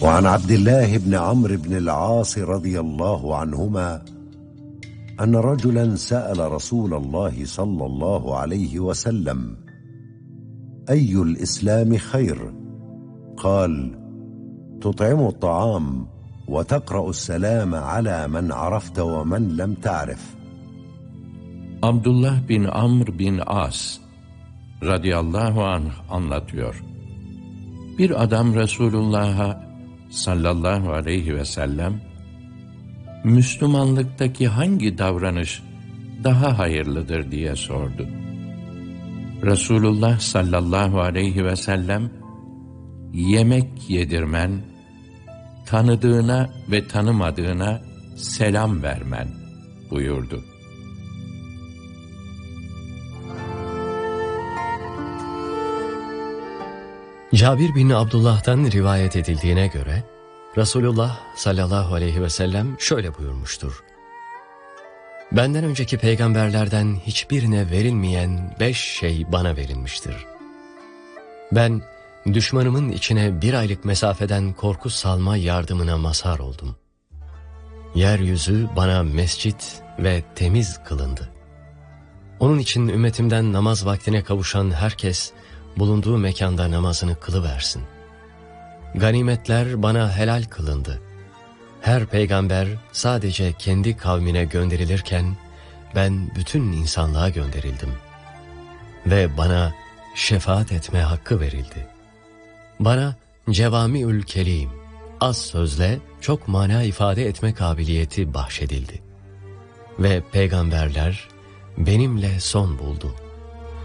وعن عبد الله بن عمرو بن العاص رضي الله عنهما أن رجلا سأل رسول الله صلى الله عليه وسلم: أي الإسلام خير؟ قال: تطعم الطعام وتقرأ السلام على من عرفت ومن لم تعرف. Abdullah bin Amr bin As radıyallahu anh anlatıyor. Bir adam Resulullah'a sallallahu aleyhi ve sellem, Müslümanlıktaki hangi davranış daha hayırlıdır diye sordu. Resulullah sallallahu aleyhi ve sellem, yemek yedirmen, tanıdığına ve tanımadığına selam vermen buyurdu. Cabir bin Abdullah'tan rivayet edildiğine göre Resulullah sallallahu aleyhi ve sellem şöyle buyurmuştur: Benden önceki peygamberlerden hiçbirine verilmeyen 5 şey bana verilmiştir. Ben düşmanımın içine 1 aylık mesafeden korku salma yardımına mazhar oldum. Yeryüzü bana mescit ve temiz kılındı. Onun için ümmetimden namaz vaktine kavuşan herkes bulunduğu mekanda namazını kılıversin. Ganimetler bana helal kılındı. Her peygamber sadece kendi kavmine gönderilirken ben bütün insanlığa gönderildim. Ve bana şefaat etme hakkı verildi. Bana cevamiül kelim, az sözle çok mana ifade etme kabiliyeti bahşedildi. Ve peygamberler benimle son buldu.